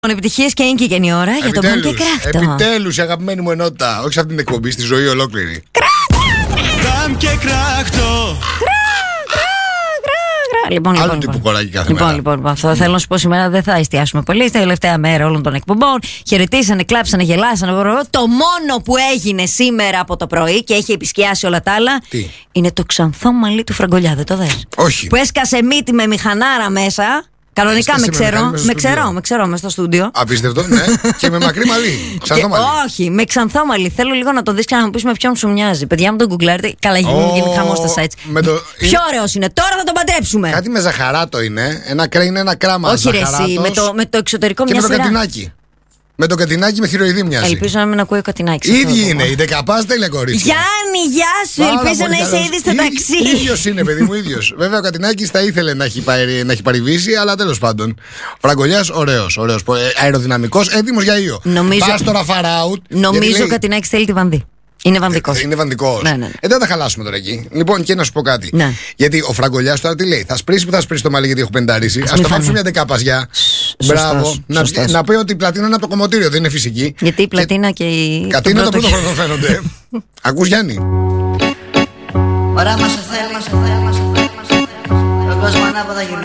Επιτυχίες και είναι και η ώρα για το Μπαμ και Κράφτο. Επιτέλους, η αγαπημένη μου ενότητα. Όχι σε αυτήν την εκπομπή, στη ζωή ολόκληρη. Μπαμ και Κράφτο. Άλλο τύπου κοράκι κάθε μέρα. Λοιπόν, αυτό θέλω να σου πω σήμερα δεν θα εστιάσουμε πολύ. Στη τελευταία μέρα όλων των εκπομπών. Χαιρετήσανε, κλάψανε, γελάσανε. Το μόνο που έγινε σήμερα από το πρωί και έχει επισκιάσει όλα τα άλλα. Τι? Είναι το ξανθό μαλλί του Φραγκολιά. Δεν το δες? Όχι. Που έσκασε μύτη με μηχανάρα μέσα. Κανονικά με ξέρω μες στο στούντιο. Απίστευτο, ναι. Και με μακρύ μαλλί. Ξανθό μαλλί. Όχι, με ξανθό μαλλί. Θέλω λίγο να το δεις και να μου πεις με ποιον σου μοιάζει. Παιδιά μου τον γκουγκλάρετε. Καλά, γίνει χαμός στα sites. Πιο ωραίος είναι. Τώρα θα τον παντρέψουμε. Κάτι με ζαχαράτο είναι. Είναι ένα κράμα. Όχι, ρε, εσύ. Με το εξωτερικό και μια με το σειρά. κατινάκι. Με το κατινάκι με θηροειδή μοιάζει. Ελπίζω να μην ακούει ο κατινάκι. Ίδιοι είναι. Η δεκαπάς τέλεια κορίτσια. Γιάννη, γεια σου. Ελπίζω να είσαι ήδη στο ταξί. Ίδιος είναι, παιδί μου, ίδιος. Βέβαια ο Κατινάκης θα ήθελε να έχει παρηβήσει, αλλά τέλος πάντων. Φραγκολιάς, ωραίος. Αεροδυναμικός, έτοιμος για ήλιο. Πας τώρα far out. Νομίζω ο Κατινάκης θέλει τη βανδύ. Είναι βανδικός. Είναι βανδικός. Ναι. Δεν θα χαλάσουμε τώρα εκεί. Λοιπόν, και να σου πω κάτι. Ναι. Γιατί ο Φραγκολιάς τώρα τι λέει? Θα σπρίσει που θα σπρίσει το μαλλί γιατί έχω πενταρίσει. Ας το πάψουμε μια δεκαπαζιά. Μπράβο. Να πει ότι η πλατίνα είναι από το κομμωτήριο, δεν είναι φυσική. Γιατί η πλατίνα και η. Κατίνα το πρώτο χρόνο φαίνονται. Ακούς, Γιάννη? Ωραία, μας θέλει. Ο κόσμος ανάποδα γυρνάει.